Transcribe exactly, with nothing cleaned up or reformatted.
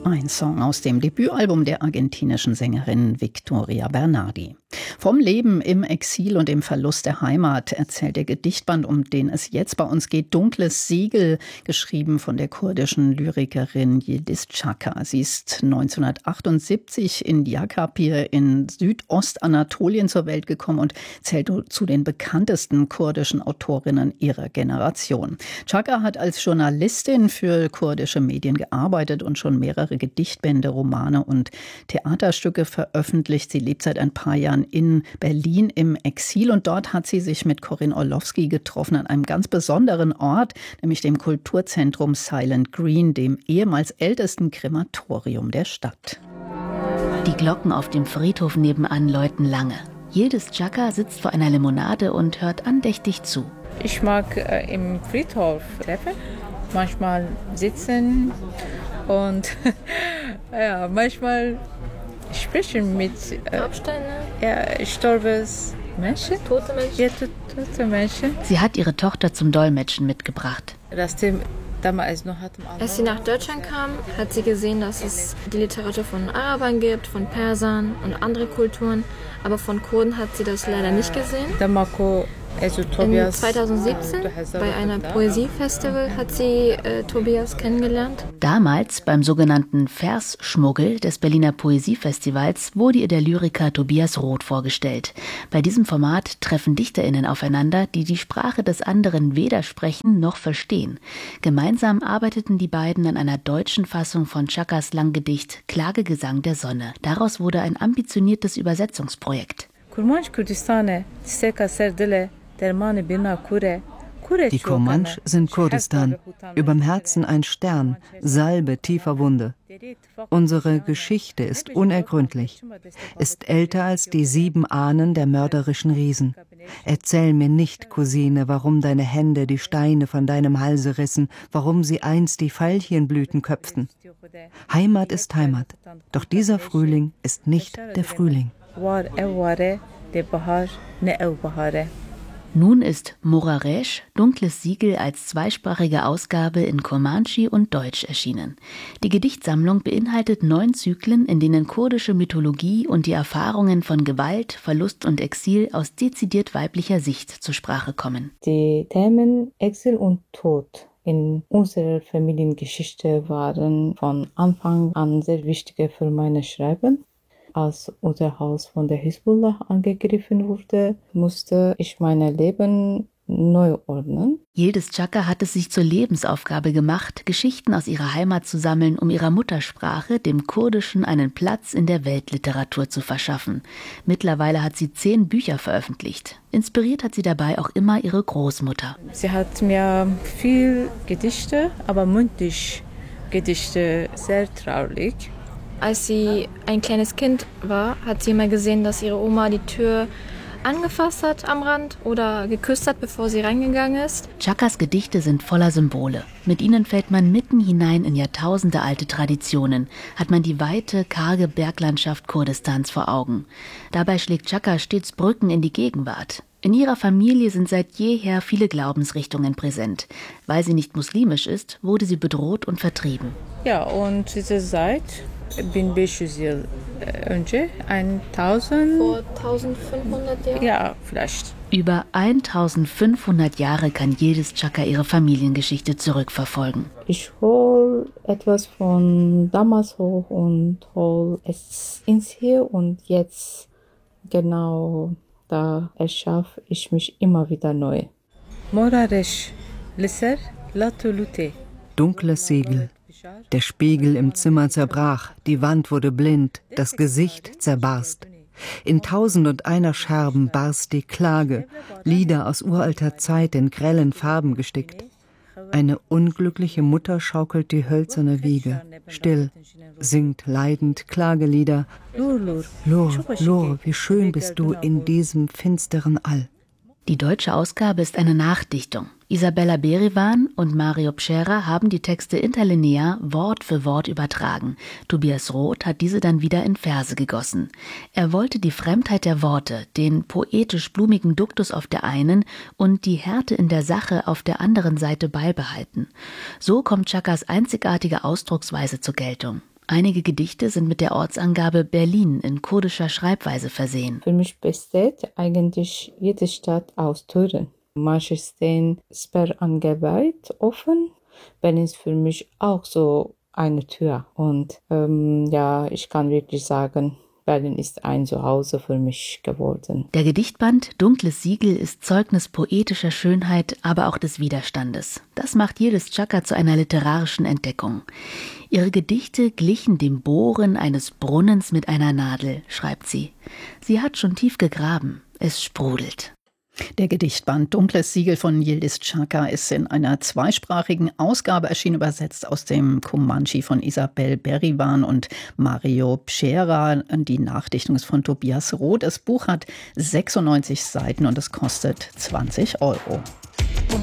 Ein Song aus dem Debütalbum der argentinischen Sängerin Victoria Bernardi. Vom Leben im Exil und dem Verlust der Heimat erzählt der Gedichtband, um den es jetzt bei uns geht, Dunkles Siegel, geschrieben von der kurdischen Lyrikerin Yıldız Çaka. Sie ist neunzehnhundertachtundsiebzig in Diyarbakır in Südostanatolien zur Welt gekommen und zählt zu den bekanntesten kurdischen Autorinnen ihrer Generation. Çaka hat als Journalistin für kurdische Medien gearbeitet und schon mehrere Gedichtbände, Romane und Theaterstücke veröffentlicht. Sie lebt seit ein paar Jahren in Berlin im Exil und dort hat sie sich mit Corinne Orlowski getroffen an einem ganz besonderen Ort, nämlich dem Kulturzentrum Silent Green, dem ehemals ältesten Krematorium der Stadt. Die Glocken auf dem Friedhof nebenan läuten lange. Yıldız Çaka sitzt vor einer Limonade und hört andächtig zu. Ich mag äh, im Friedhof treffen, manchmal sitzen und ja, manchmal sprechen mit äh, ja, storbes Menschen, tote Menschen. Ja, to- tote Menschen. Sie hat ihre Tochter zum Dolmetschen mitgebracht. Das Thema damals noch hat Als sie nach Deutschland kam, hat sie gesehen, dass es die Literatur von Arabern gibt, von Persern und andere Kulturen, aber von Kurden hat sie das leider nicht gesehen. In zweitausendsiebzehn bei einem Poesiefestival hat sie äh, Tobias kennengelernt. Damals beim sogenannten Versschmuggel des Berliner Poesiefestivals wurde ihr der Lyriker Tobias Roth vorgestellt. Bei diesem Format treffen DichterInnen aufeinander, die die Sprache des anderen weder sprechen noch verstehen. Gemeinsam arbeiteten die beiden an einer deutschen Fassung von Çakas Langgedicht Klagegesang der Sonne. Daraus wurde ein ambitioniertes Übersetzungsprojekt. Die Kurmansch sind Kurdistan, überm Herzen ein Stern, Salbe tiefer Wunde. Unsere Geschichte ist unergründlich, ist älter als die sieben Ahnen der mörderischen Riesen. Erzähl mir nicht, Cousine, warum deine Hände die Steine von deinem Halse rissen, warum sie einst die Veilchenblüten köpften. Heimat ist Heimat, doch dieser Frühling ist nicht der Frühling. Nun ist Moraresh, Dunkles Siegel, als zweisprachige Ausgabe in Kurmandschi und Deutsch erschienen. Die Gedichtsammlung beinhaltet neun Zyklen, in denen kurdische Mythologie und die Erfahrungen von Gewalt, Verlust und Exil aus dezidiert weiblicher Sicht zur Sprache kommen. Die Themen Exil und Tod in unserer Familiengeschichte waren von Anfang an sehr wichtig für mein Schreiben. Als unser Haus von der Hisbollah angegriffen wurde, musste ich mein Leben neu ordnen. Yıldız Çaka hat es sich zur Lebensaufgabe gemacht, Geschichten aus ihrer Heimat zu sammeln, um ihrer Muttersprache, dem Kurdischen, einen Platz in der Weltliteratur zu verschaffen. Mittlerweile hat sie zehn Bücher veröffentlicht. Inspiriert hat sie dabei auch immer ihre Großmutter. Sie hat mir viel Gedichte, aber mündlich Gedichte, sehr traurig. Als sie ein kleines Kind war, hat sie immer gesehen, dass ihre Oma die Tür angefasst hat am Rand oder geküsst hat, bevor sie reingegangen ist. Çakas Gedichte sind voller Symbole. Mit ihnen fällt man mitten hinein in jahrtausendealte Traditionen, hat man die weite, karge Berglandschaft Kurdistans vor Augen. Dabei schlägt Çaka stets Brücken in die Gegenwart. In ihrer Familie sind seit jeher viele Glaubensrichtungen präsent. Weil sie nicht muslimisch ist, wurde sie bedroht und vertrieben. Ja, und diese Zeit fünfhundert Jahre önce, tausend Vor eintausendfünfhundert Jahren? Ja, vielleicht. Über eintausendfünfhundert Jahre kann Yıldız Çaka ihre Familiengeschichte zurückverfolgen. Ich hole etwas von damals hoch und hole es ins Hier und Jetzt. Genau da erschaffe ich mich immer wieder neu. Moraresh, Lisser, Latulute. Dunkles Siegel. Der Spiegel im Zimmer zerbrach, die Wand wurde blind, das Gesicht zerbarst. In tausend und einer Scherben barst die Klage, Lieder aus uralter Zeit in grellen Farben gestickt. Eine unglückliche Mutter schaukelt die hölzerne Wiege, still, singt leidend Klagelieder. Lur, Lur, wie schön bist du in diesem finsteren All. Die deutsche Ausgabe ist eine Nachdichtung. Isabella Berivan und Mario Pschera haben die Texte interlinear Wort für Wort übertragen. Tobias Roth hat diese dann wieder in Verse gegossen. Er wollte die Fremdheit der Worte, den poetisch-blumigen Duktus auf der einen und die Härte in der Sache auf der anderen Seite beibehalten. So kommt Çakas einzigartige Ausdrucksweise zur Geltung. Einige Gedichte sind mit der Ortsangabe Berlin in kurdischer Schreibweise versehen. Für mich besteht eigentlich jede Stadt aus Türen. Manche stehen sperrangelweit offen. Berlin ist für mich auch so eine Tür. Und ähm, ja, ich kann wirklich sagen, Berlin ist ein Zuhause für mich geworden. Der Gedichtband Dunkles Siegel ist Zeugnis poetischer Schönheit, aber auch des Widerstandes. Das macht Yıldız Çakır zu einer literarischen Entdeckung. Ihre Gedichte glichen dem Bohren eines Brunnens mit einer Nadel, schreibt sie. Sie hat schon tief gegraben. Es sprudelt. Der Gedichtband Dunkles Siegel von Yıldız Çakır ist in einer zweisprachigen Ausgabe erschienen, übersetzt aus dem Kumanchi von Isabel Berivan und Mario Pschera. Die Nachdichtung ist von Tobias Roth. Das Buch hat sechsundneunzig Seiten und es kostet zwanzig Euro.